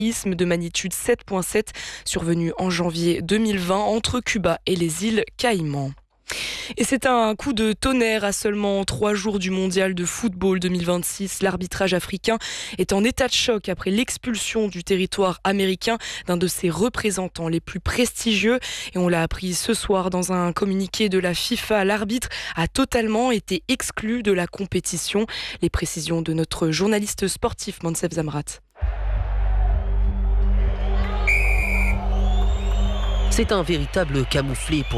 séisme de magnitude 7,7 survenu en janvier 2020 entre Cuba et les îles Caïmans. Et c'est un coup de tonnerre à seulement 3 jours du mondial de football 2026. L'arbitrage africain est en état de choc après l'expulsion du territoire américain d'un de ses représentants les plus prestigieux. Et on l'a appris ce soir dans un communiqué de la FIFA. L'arbitre a totalement été exclu de la compétition. Les précisions de notre journaliste sportif Mansef Zamrat. C'est un véritable camouflet pour